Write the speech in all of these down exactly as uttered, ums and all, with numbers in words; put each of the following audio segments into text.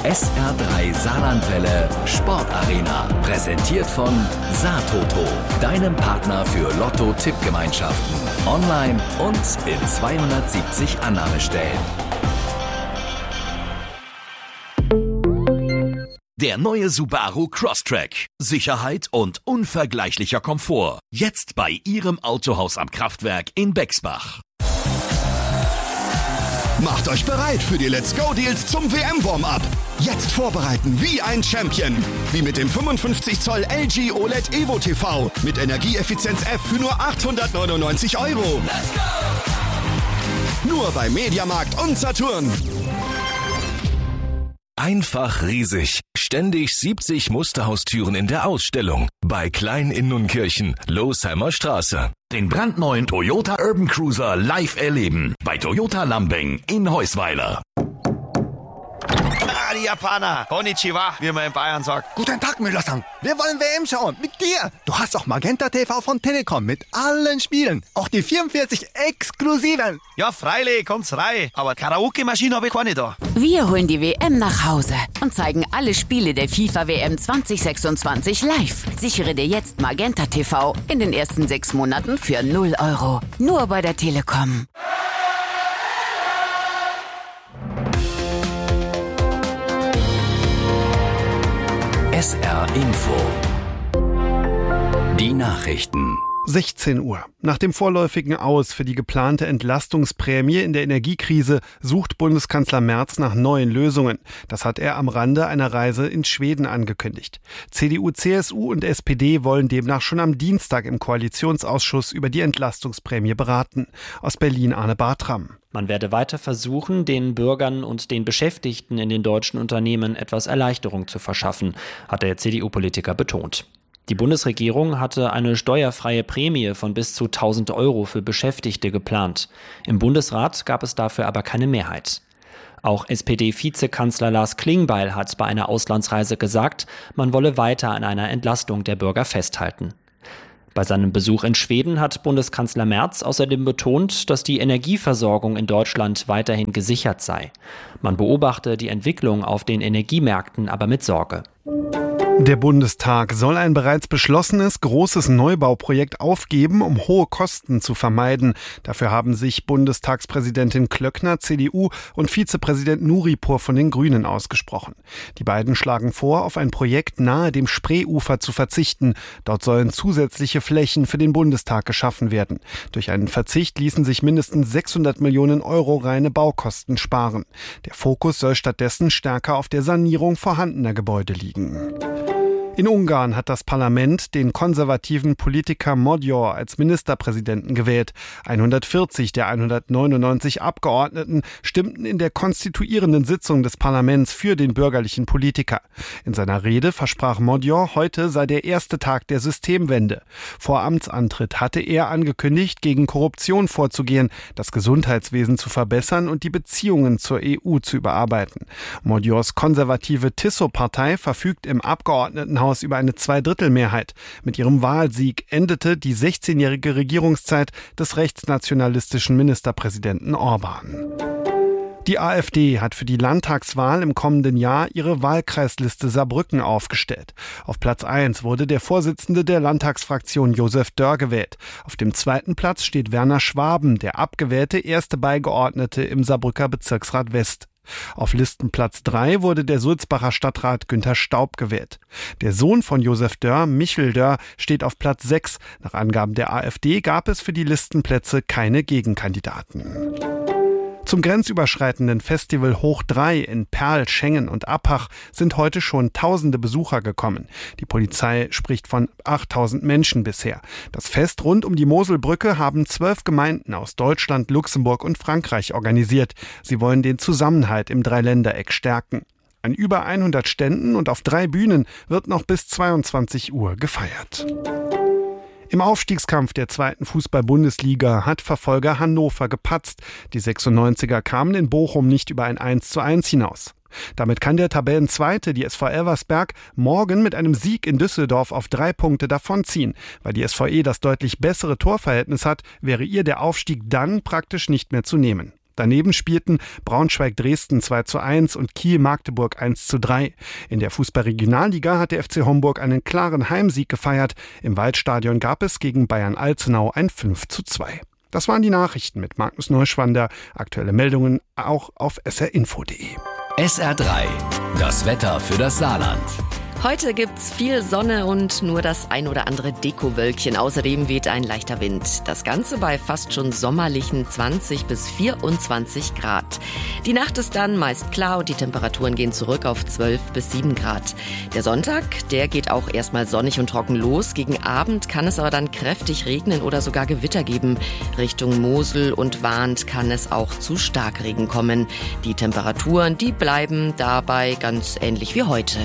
S R drei Saarlandwelle Sportarena. Präsentiert von Saartoto, deinem Partner für Lotto-Tippgemeinschaften. Online und in zweihundertsiebzig Annahmestellen. Der neue Subaru Crosstrek. Sicherheit und unvergleichlicher Komfort. Jetzt bei Ihrem Autohaus am Kraftwerk in Bexbach. Macht euch bereit für die Let's Go Deals zum W M-Warm-Up. Jetzt vorbereiten wie ein Champion. Wie mit dem fünfundfünfzig Zoll L G O L E D Evo T V mit Energieeffizienz F für nur achthundertneunundneunzig Euro. Let's go! Nur bei Mediamarkt und Saturn. Einfach riesig. Ständig siebzig Musterhaustüren in der Ausstellung. Bei Klein in Nunkirchen, Losheimer Straße. Den brandneuen Toyota Urban Cruiser live erleben. Bei Toyota Lambing in Heusweiler. Ah, die Japaner. Konnichiwa, wie man in Bayern sagt. Guten Tag, Müller-san. Wir wollen W M schauen. Mit dir. Du hast doch Magenta T V von Telekom mit allen Spielen. Auch die vierundvierzig exklusiven. Ja, freilich, kommt's rein. Aber Karaoke-Maschine habe ich keine da. Wir holen die W M nach Hause und zeigen alle Spiele der FIFA W M zwanzig sechsundzwanzig live. Sichere dir jetzt Magenta T V in den ersten sechs Monaten für null Euro. Nur bei der Telekom. S R Info. Die Nachrichten. sechzehn Uhr. Nach dem vorläufigen Aus für die geplante Entlastungsprämie in der Energiekrise sucht Bundeskanzler Merz nach neuen Lösungen. Das hat er am Rande einer Reise in Schweden angekündigt. C D U, C S U und S P D wollen demnach schon am Dienstag im Koalitionsausschuss über die Entlastungsprämie beraten. Aus Berlin Arne Bartram. Man werde weiter versuchen, den Bürgern und den Beschäftigten in den deutschen Unternehmen etwas Erleichterung zu verschaffen, hat der C D U-Politiker betont. Die Bundesregierung hatte eine steuerfreie Prämie von bis zu tausend Euro für Beschäftigte geplant. Im Bundesrat gab es dafür aber keine Mehrheit. Auch S P D-Vizekanzler Lars Klingbeil hat bei einer Auslandsreise gesagt, man wolle weiter an einer Entlastung der Bürger festhalten. Bei seinem Besuch in Schweden hat Bundeskanzler Merz außerdem betont, dass die Energieversorgung in Deutschland weiterhin gesichert sei. Man beobachte die Entwicklung auf den Energiemärkten aber mit Sorge. Der Bundestag soll ein bereits beschlossenes großes Neubauprojekt aufgeben, um hohe Kosten zu vermeiden. Dafür haben sich Bundestagspräsidentin Klöckner, C D U, und Vizepräsident Nuripur von den Grünen ausgesprochen. Die beiden schlagen vor, auf ein Projekt nahe dem Spreeufer zu verzichten. Dort sollen zusätzliche Flächen für den Bundestag geschaffen werden. Durch einen Verzicht ließen sich mindestens sechshundert Millionen Euro reine Baukosten sparen. Der Fokus soll stattdessen stärker auf der Sanierung vorhandener Gebäude liegen. In Ungarn hat das Parlament den konservativen Politiker Magyar als Ministerpräsidenten gewählt. hundertvierzig der hundertneunundneunzig Abgeordneten stimmten in der konstituierenden Sitzung des Parlaments für den bürgerlichen Politiker. In seiner Rede versprach Magyar, heute sei der erste Tag der Systemwende. Vor Amtsantritt hatte er angekündigt, gegen Korruption vorzugehen, das Gesundheitswesen zu verbessern und die Beziehungen zur E U zu überarbeiten. Magyars konservative Tiso-Partei verfügt im Abgeordnetenhaus über eine Zweidrittelmehrheit. Mit ihrem Wahlsieg endete die sechzehnjährige Regierungszeit des rechtsnationalistischen Ministerpräsidenten Orban. Die AfD hat für die Landtagswahl im kommenden Jahr ihre Wahlkreisliste Saarbrücken aufgestellt. Auf Platz eins wurde der Vorsitzende der Landtagsfraktion Josef Dörr gewählt. Auf dem zweiten Platz steht Werner Schwaben, der abgewählte erste Beigeordnete im Saarbrücker Bezirksrat West. Auf Listenplatz drei wurde der Sulzbacher Stadtrat Günther Staub gewählt. Der Sohn von Josef Dörr, Michel Dörr, steht auf Platz sechs. Nach Angaben der AfD gab es für die Listenplätze keine Gegenkandidaten. Zum grenzüberschreitenden Festival Hoch drei in Perl, Schengen und Appach sind heute schon tausende Besucher gekommen. Die Polizei spricht von achttausend Menschen bisher. Das Fest rund um die Moselbrücke haben zwölf Gemeinden aus Deutschland, Luxemburg und Frankreich organisiert. Sie wollen den Zusammenhalt im Dreiländereck stärken. An über hundert Ständen und auf drei Bühnen wird noch bis zweiundzwanzig Uhr gefeiert. Im Aufstiegskampf der zweiten Fußball-Bundesliga hat Verfolger Hannover gepatzt. Die sechsundneunziger kamen in Bochum nicht über ein eins zu eins hinaus. Damit kann der Tabellenzweite, die S V Elversberg, morgen mit einem Sieg in Düsseldorf auf drei Punkte davonziehen. Weil die S V E das deutlich bessere Torverhältnis hat, wäre ihr der Aufstieg dann praktisch nicht mehr zu nehmen. Daneben spielten Braunschweig-Dresden zwei zu eins und Kiel-Magdeburg eins zu drei. In der Fußball-Regionalliga hat der F C Homburg einen klaren Heimsieg gefeiert. Im Waldstadion gab es gegen Bayern-Alzenau ein fünf zu zwei. Das waren die Nachrichten mit Magnus Neuschwander. Aktuelle Meldungen auch auf s r info punkt d e. S R drei, das Wetter für das Saarland. Heute gibt's viel Sonne und nur das ein oder andere Dekowölkchen. Außerdem weht ein leichter Wind. Das Ganze bei fast schon sommerlichen zwanzig bis vierundzwanzig Grad. Die Nacht ist dann meist klar und die Temperaturen gehen zurück auf zwölf bis sieben Grad. Der Sonntag, der geht auch erstmal sonnig und trocken los. Gegen Abend kann es aber dann kräftig regnen oder sogar Gewitter geben. Richtung Mosel und Warnt kann es auch zu Starkregen kommen. Die Temperaturen, die bleiben dabei ganz ähnlich wie heute.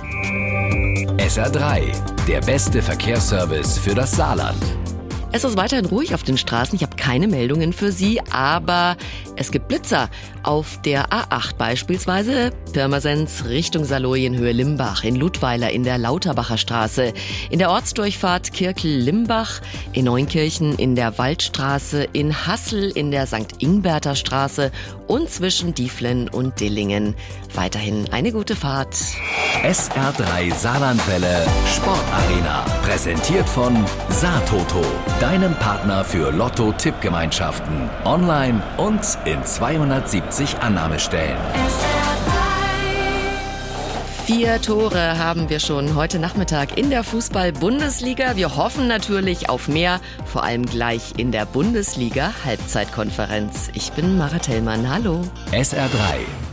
S R drei, der beste Verkehrsservice für das Saarland. Es ist weiterhin ruhig auf den Straßen. Ich habe keine Meldungen für Sie, aber es gibt Blitzer. Auf der A acht beispielsweise, Pirmasens Richtung Saloyenhöhe Limbach, in Ludweiler in der Lauterbacher Straße, in der Ortsdurchfahrt Kirkel-Limbach, in Neunkirchen in der Waldstraße, in Hassel in der Sankt Ingberter Straße und zwischen Dieflen und Dillingen. Weiterhin eine gute Fahrt. S R drei Saarlandwelle Sportarena, präsentiert von Saartoto, deinem Partner für Lotto-Tippgemeinschaften, online und in zweihundertsiebzig Annahmestellen. Vier Tore haben wir schon heute Nachmittag in der Fußball-Bundesliga. Wir hoffen natürlich auf mehr, vor allem gleich in der Bundesliga-Halbzeitkonferenz. Ich bin Mara Tellmann, hallo. S R drei